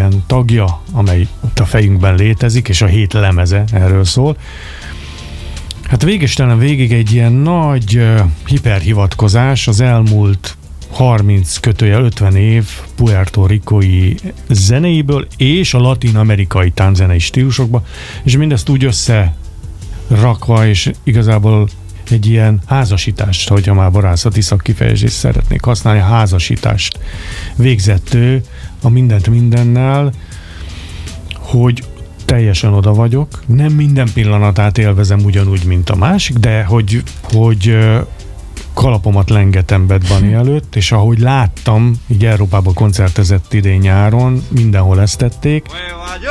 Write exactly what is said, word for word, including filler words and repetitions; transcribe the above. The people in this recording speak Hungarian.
ilyen tagja, amely ott a fejünkben létezik, és a hét lemeze erről szól. Hát végestelen végig egy ilyen nagy uh, hiperhivatkozás az elmúlt harminc kötőjel ötven év Puerto Ricói zenéiből és a latin-amerikai tánczenei stílusokba, és mindezt úgy összerakva, és igazából egy ilyen házasítást, hogyha már barászati szakkifejezést szeretnék használni, házasítást végzett ő a mindent mindennel, hogy teljesen oda vagyok, nem minden pillanatát élvezem ugyanúgy, mint a másik, de hogy, hogy kalapomat lengetem Bad Bunny előtt, és ahogy láttam, így Európában koncertezett idén nyáron, mindenhol ezt tették.